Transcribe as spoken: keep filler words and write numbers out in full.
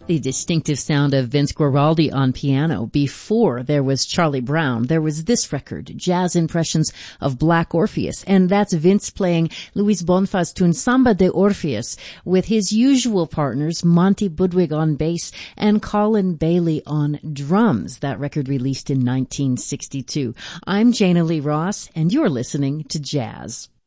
The distinctive sound of Vince Guaraldi on piano. Before there was Charlie Brown, there was this record, Jazz Impressions of Black Orpheus. And that's Vince playing Luis Bonfa's tune Samba de Orpheus with his usual partners, Monty Budwig on bass and Colin Bailey on drums. That record released in nineteen sixty-two. I'm Jana Lee Ross, and you're listening to Jazz.